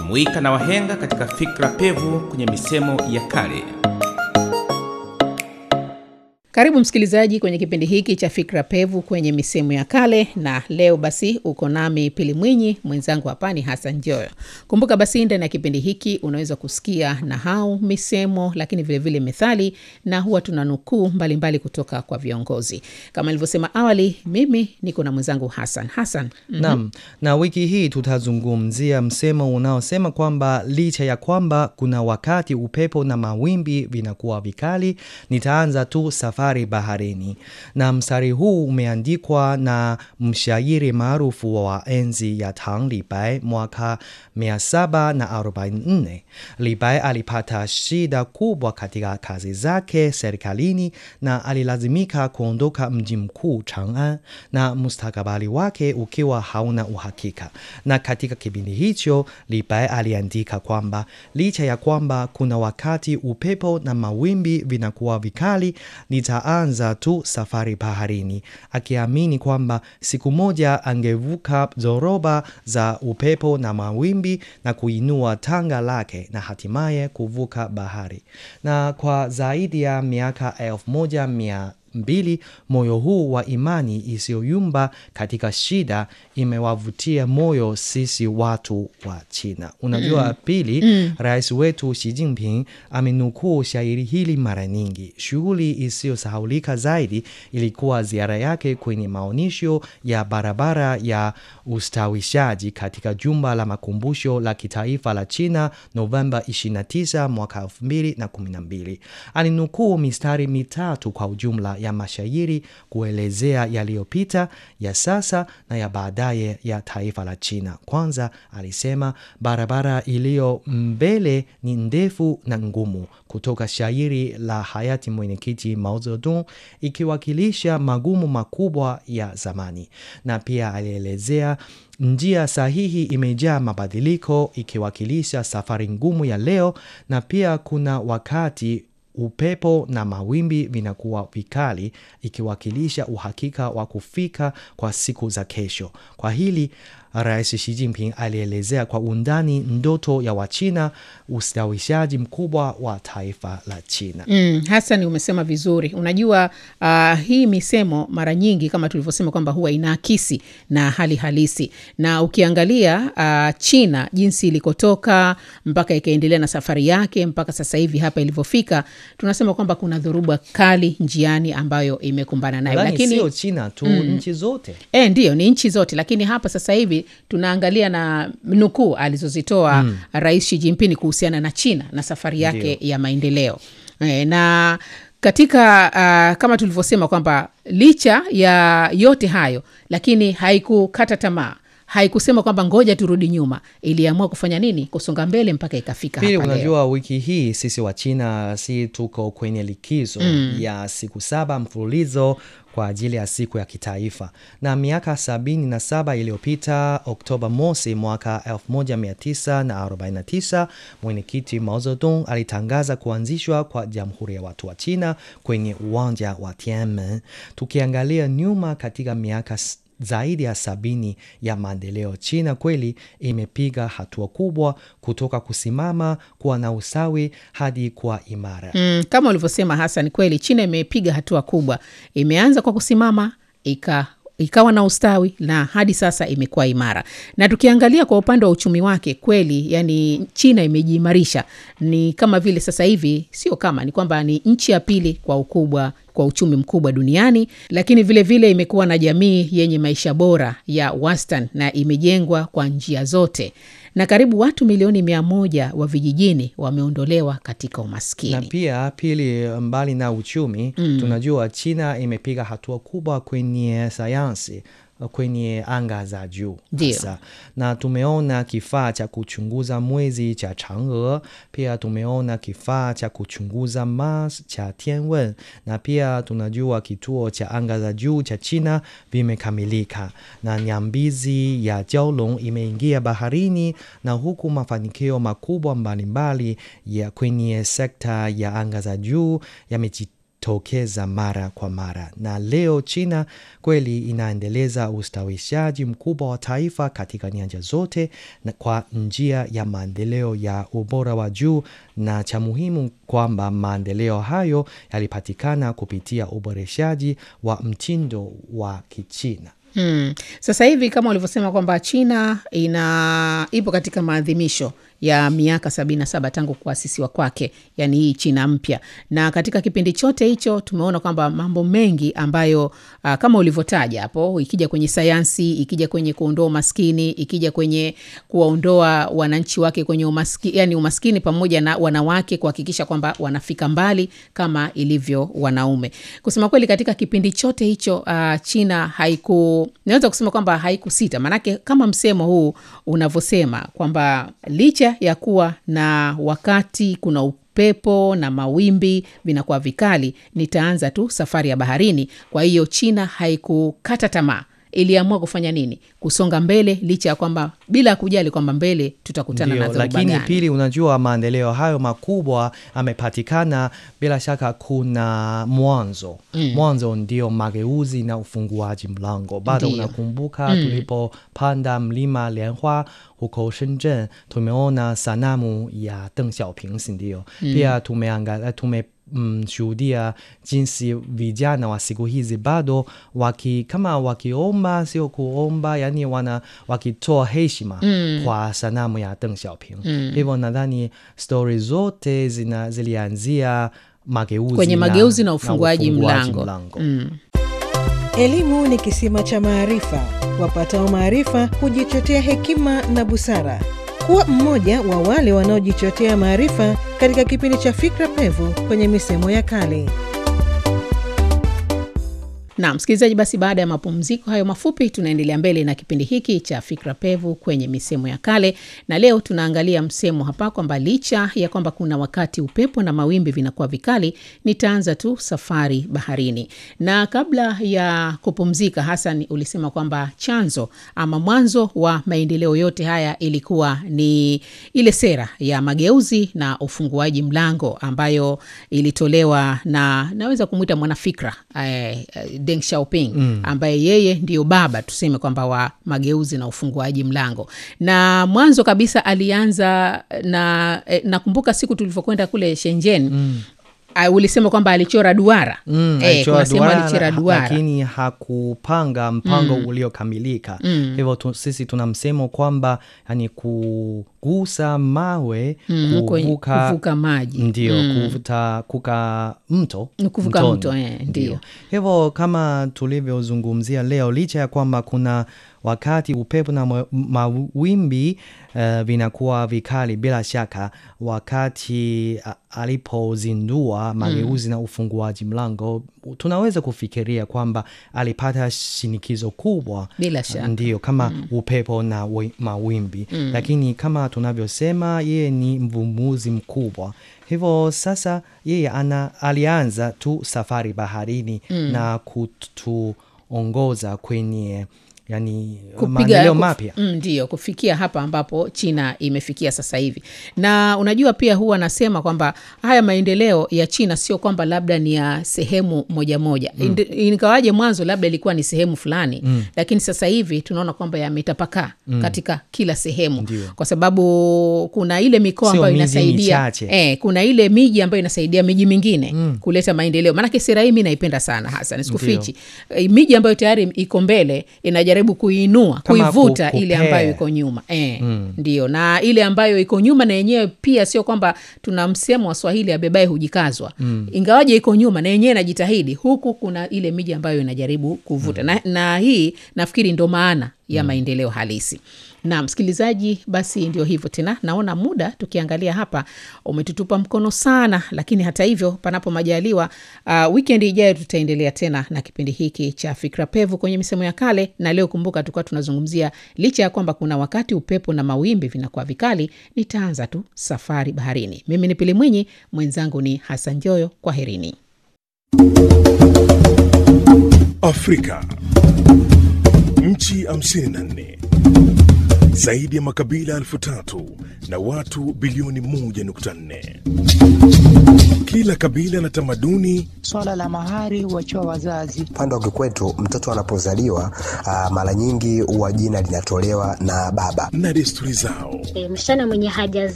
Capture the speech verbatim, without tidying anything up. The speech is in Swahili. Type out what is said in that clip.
kujumuika na wahenga katika fikra pevu kwenye misemo ya kale. Karibu msikilizaji kwenye kipindi hiki cha Fikra Pevu kwenye misemo ya kale, na leo basi uko nami Pili Mwinyi, mwenzangu hapa ni Hassan Joyo. Kumbuka basi ndani ya kipindi hiki unaweza kusikia nahau, misemo, lakini vile vile methali, na huwa tunanukuu mbalimbali kutoka kwa viongozi. Kama nilivyosema awali, mimi niko na mwenzangu Hassan. Hassan. Mm-hmm. Naam, na wiki hii tutazungumzia msemo unaosema kwamba licha ya kwamba kuna wakati upepo na mawimbi vinakuwa vikali, nitaanza tu safari baharini. Na mstari huu umeandikwa na mshairi maarufu wa enzi ya Tang Li Bai mwaka mia saba na arobaini na nne. Li Bai alipata shida kubwa katika kazi zake serikalini na alilazimika kuondoka mji mkuu Chang'an, na mustakabali wake ukiwa hauna uhakika. Na katika kipindi hicho Li Bai aliandika kwamba licha ya kwamba kuna wakati upepo na mawimbi vinakuwa vikali, nitaanza tu safari baharini, akiamini kwamba siku moja angevuka zoroba za upepo na mawimbi na kuinua tanga lake na hatimaye kuvuka bahari. Na kwa zaidi ya miaka elfu moja mia mbili, moyo huu wa imani isiyoyumba katika shida imewavutia moyo sisi watu wa China. Unajua mm. Pili, mm. Rais wetu Xi Jinping amenukuu shairi hili mara nyingi. Shughuli isiyosahaulika zaidi ilikuwa ziara yake kwenye maonyesho ya barabara ya ustawishaji katika jumba la makumbusho la kitaifa la China Novemba ishirini na tisa mwaka elfu mbili na kumi na mbili. Alinukuu mistari mitatu kwa ujumla ya mashairi kuelezea yaliyopita, ya sasa na ya baadaye ya taifa la China. Kwanza alisema barabara iliyo mbele ni ndefu na ngumu, kutoka shairi la hayati mwenyekiti Mao Zedong, ikiwakilisha magumu makubwa ya zamani. Na pia alielezea njia sahihi imejaa mabadiliko, ikiwakilisha safari ngumu ya leo. Na pia kuna wakati upepo na mawimbi vinakuwa vikali, ikiwakilisha uhakika wa kufika kwa siku za kesho. Kwa hili Rais Xi Jinping alielezea kwa undani ndoto ya Wachina, ustawishaji mkubwa wa taifa la China. Mm, Hassan umesema vizuri. Unajua uh, hii misemo mara nyingi kama tulivyosema kwamba huwa inaakisi na hali halisi. Na ukiangalia uh, China jinsi ilikotoka mpaka ikaendelea na safari yake mpaka sasa hivi hapa ilivyofika, tunasema kwamba kuna dhoruba kali njiani ambayo imekumbana nayo. Lakini sio China tu, mm, nchi zote. Eh, ndio ni nchi zote, lakini hapa sasa hivi tunaangalia na nukuu alizozitoa mm. Rais Xi Jinping kuhusiana na China na safari yake Ndiyo. ya maendeleo. E, na katika uh, kama tulivyosema kwamba licha ya yote hayo, lakini haikukata tamaa, haikusema kwamba ngoja turudi nyuma, iliamua kufanya nini? Kusonga mbele mpaka ikafika hapa leo. Unajua wiki hii sisi wa China si tuko kwenye likizo mm. ya siku saba mfululizo kwa ajili ya siku ya kitaifa. Na miaka sabini na saba iliyopita, Oktoba mosi mwaka elfu moja mia tisa na arobaini na tisa, mwenyekiti Mao Zedong alitangaza kuanzishwa kwa Jamhuri ya Watu wa China kwenye uwanja wa Tiananmen. Tukiangalia nyuma katika miaka zaidi ya sabini ya maendeleo, China kweli imepiga hatua kubwa kutoka kusimama kuwa na usawi hadi kuwa imara. Mm, kama ulivyosema Hassan, kweli China imepiga hatua kubwa. Imeanza kwa kusimama, ika ikawa na ustawi, na hadi sasa imekuwa imara. Na tukiangalia kwa upande wa uchumi wake, kweli yani China imejiimarisha. Ni kama vile sasa hivi, sio kama, ni kwamba ni nchi ya pili kwa ukubwa, kwa uchumi mkubwa duniani, lakini vile vile imekuwa na jamii yenye maisha bora ya wastani na imejengwa kwa njia zote. Na karibu watu milioni mia moja wa vijijini wameondolewa katika umaskini. Na pia Pili, mbali na uchumi, mm. tunajua China imepiga hatua kubwa kwenye sayansi, kwenye anga za juu. Na tumeona kifaa cha kuchunguza mwezi cha Chang'e, pia tumeona kifaa cha kuchunguza Mars cha Tianwen, na pia tunajua kituo cha anga za juu cha China vimekamilika, na nyambizi ya Jiaolong imeingia baharini. Na huku mafanikio makubwa mbalimbali ya kwenye sekta ya anga za juu yamejitokeza hujitokeza mara kwa mara. Na leo China kweli inaendeleza ustawishaji mkubwa wa taifa katika nyanja zote na kwa njia ya maendeleo ya ubora wa juu, na cha muhimu kwamba maendeleo hayo yalipatikana kupitia uboreshaji wa mtindo wa Kichina. Hmm. Sasa hivi kama ulivyosema kwamba China ina ipo katika maadhimisho ya miaka sabini na saba tangu kuasisiwa kwake, yani hii China mpya. Na katika kipindi chote hicho tumeona kwamba mambo mengi ambayo uh, kama ulivyotaja hapo, ikija kwenye sayansi, ikija kwenye kuondoa umaskini, ikija kwenye kuwaondoa wananchi wake kwenye umaskini, yani umaskini pamoja na wanawake kuhakikisha kwamba wanafika mbali kama ilivyo wanaume. Kusema kweli katika kipindi chote hicho uh, China haiku naweza kusema kwamba haikusita, manake kama msemo huu unavyosema kwamba licha ya kuwa na wakati kuna upepo na mawimbi vinakuwa vikali, nitaanza tu safari ya baharini. Kwa hiyo China haikukata tamaa. Iliamua kufanya nini? Kusonga mbele licha ya kwamba bila kujali kwamba mbele tutakutana na dhoruba gani. Lakini pili, unajua maendeleo hayo makubwa amepatikana bila shaka kuna mwanzo. Mm. Mwanzo ndio mageuzi na ufunguaji mlango. Bado unakumbuka mm. tulipopanda mlima Lianhua huko Shenzhen, tumeona sanamu ya Deng Xiaoping, ndio. Mm. Pia tumeangalia tume Mm, shuhudia jinsi vijana wa siku hizi bado waki, kama wakiomba sio kuomba, yani wana wakitoa heshima mm. kwa sanamu ya Deng Xiaoping. Mm. Hivyo nadhani story zote zina zilianzia mageuzi kwenye mageuzi na, na ufunguaji mlango. mlango. Mm. Elimu ni kisima cha maarifa. Wapatao maarifa hujichotea hekima na busara. Kuwa mmoja wa wale wanaojichotea maarifa katika kipindi cha Fikra Pevu kwenye misemo ya kale. Na msikilizaji, basi baada ya mapumziko hayo mafupi tunaendelea mbele na kipindi hiki cha Fikra Pevu kwenye misemo ya kale, na leo tunaangalia msemo hapa kwamba licha ya kwamba kuna wakati upepo na mawimbi vinakuwa vikali, nitaanza tu safari baharini. Na kabla ya kupumzika, Hassan, ulisema kwamba chanzo ama mwanzo wa maendeleo yote haya ilikuwa ni ile sera ya mageuzi na ufunguaji mlango ambayo ilitolewa na naweza kumuita mwanafikra eh, Deng Xiaoping mm. ambaye yeye ndio baba tuseme kwamba wa mageuzi na ufunguaji mlango. Na mwanzo kabisa alianza na eh, nakumbuka siku tulivyokwenda kule Shenzhen mm. Uh, ulisema kwamba alichora duara. Mm, eh, kuna sema alichora duara. Lakini hakupanga mpango mm. uliokamilika. Mm. Hivyo tu, sisi tunamsema kwamba yani kugusa mawe, mm, kuvuka, kuvuka maji. Ndio, mm. kuvuta, kuka mto. Kuvuka mtoni. mto, eh, ndio. Hivyo kama tulivyozungumzia leo, licha ya kwamba kuna wakati upepo na mawimbi uh, vinakuwa vikali, bila shaka wakati uh, alipozindua mageuzi mm. na ufunguaji mlango, tunaweza kufikiria kwamba alipata shinikizo kubwa, bila shaka. Ndio, kama mm. upepo na mawimbi. Mm. Lakini kama tunavyosema, yeye ni mvumbuzi mkubwa. Hivyo sasa yeye ana alianza tu safari baharini mm. na kutuongoza kwenye yani maendeleo mapya. Mm, ndio, kufikia hapa ambapo China imefikia sasa hivi. Na unajua pia huwa nasema kwamba haya maendeleo ya China sio kwamba labda ni ya sehemu moja moja. Mm. Ingawaje mwanzo labda ilikuwa ni sehemu fulani, mm. lakini sasa hivi tunaona kwamba yametapakaa mm. katika kila sehemu. Ndiyo. Kwa sababu kuna ile mikoa ambayo inasaidia eh, kuna ile miji ambayo inasaidia miji mingine mm. kuleta maendeleo. Maana sera hii mimi naipenda sana hasa, nisikufichi. E, miji ambayo tayari iko mbele inajaribu kuinua, kama kuivuta ile ambayo iko nyuma. Eh, mm. ndio. Na ile ambayo iko nyuma na yenyewe pia sio kwamba tuna msemo wa Swahili abebaye hujikazwa. Mm. Ingawaje iko nyuma na yenyewe inajitahidi, huku kuna ile miji ambayo inajaribu kuvuta. Mm. Na, na hii nafikiri ndo maana ya mm. maendeleo halisi. Na msikilizaji, basi ndio hivyo tena. Naona muda tukiangalia hapa umetutupa mkono sana, lakini hata hivyo panapo majaliwa uh, weekend ijayo tutaendelea tena na kipindi hiki cha Fikra Pevu kwenye misemo ya kale. Na leo kumbuka tulikuwa tunazungumzia licha ya kwamba kuna wakati upepo na mawimbi vinakuwa vikali, nitaanza tu safari baharini. Mimi ni Pili Mwinyi, mwenzangu ni Hassan Joyo. Kwaherini. Afrika, nchi hamsini na nne, Zaidi ya makabila elfu tatu na watu bilioni moja nukta nne. Kila kabila na tamaduni. Swala la mahari huachiwa wazazi. Upande wa kwetu mtoto anapozaliwa mara nyingi huwa jina linatolewa na baba. Na desturi zao. E, msichana mwenye haja